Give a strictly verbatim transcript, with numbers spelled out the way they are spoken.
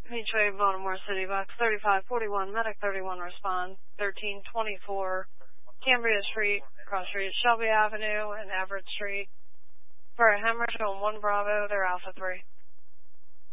Mutual Baltimore City, box thirty-five forty-one, medic thirty-one respond, thirteen twenty-four, Cambria Street, cross street, Shelby Avenue, and Everett Street. For a hemorrhage on one Bravo, they're Alpha three.